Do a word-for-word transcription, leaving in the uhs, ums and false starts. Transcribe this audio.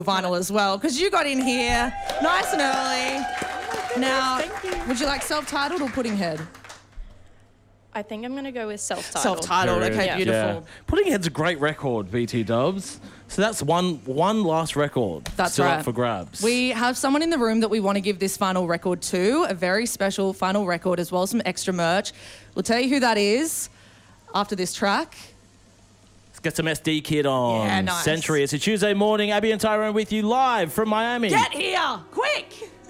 vinyl as well, because you got in here nice and early. Now, would you like self-titled or Pudding Head? I think I'm going to go with self-titled. Self-titled, okay, Yeah. beautiful. Yeah. Pudding Head's a great record, B T Dubs. So that's one one last record. That's still right. up for grabs. We have someone in the room that we want to give this final record to, a very special final record, as well as some extra merch. We'll tell you who that is after this track. Let's get some S D Kid on. Yeah, nice. Century. It's a Tuesday morning. Abby and Tyrone with you live from Miami. Get here, quick!